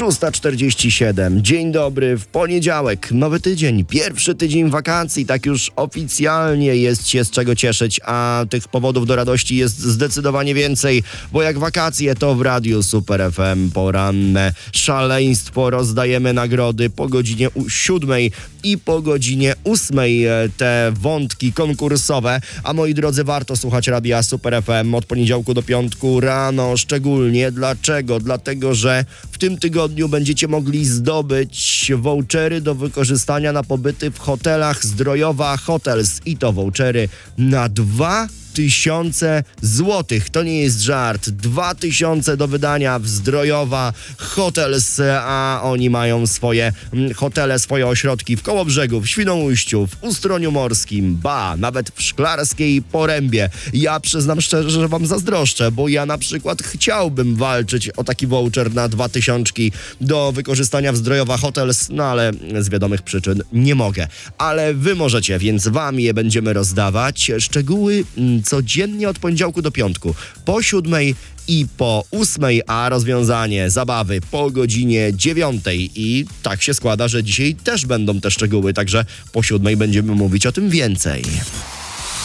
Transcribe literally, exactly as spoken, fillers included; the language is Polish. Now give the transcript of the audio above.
szósta czterdzieści siedem. Dzień dobry, w poniedziałek, nowy tydzień, pierwszy tydzień wakacji, tak już oficjalnie jest się z czego cieszyć, a tych powodów do radości jest zdecydowanie więcej, bo jak wakacje, to w Radiu Super F M poranne szaleństwo, rozdajemy nagrody po godzinie siódmej i po godzinie ósmej te wątki konkursowe, a moi drodzy, warto słuchać Radia Super F M od poniedziałku do piątku rano, szczególnie. Dlaczego? Dlatego, że w tym tygodniu będziecie mogli zdobyć vouchery do wykorzystania na pobyty w hotelach Zdrojowa Hotels i to vouchery na dwa tysiące złotych. To nie jest żart. Dwa tysiące do wydania w Zdrojowa Hotels, a oni mają swoje hotele, swoje ośrodki w Kołobrzegu, w Świnoujściu, w Ustroniu Morskim, ba, nawet w Szklarskiej Porębie. Ja przyznam szczerze, że wam zazdroszczę, bo ja na przykład chciałbym walczyć o taki voucher na dwa tysiączki do wykorzystania w Zdrojowa Hotels, no ale z wiadomych przyczyn nie mogę. Ale wy możecie, więc wam je będziemy rozdawać. Szczegóły codziennie od poniedziałku do piątku, po siódmej i po ósmej, a rozwiązanie zabawy po godzinie dziewiątej. I tak się składa, że dzisiaj też będą te szczegóły, także po siódmej będziemy mówić o tym więcej.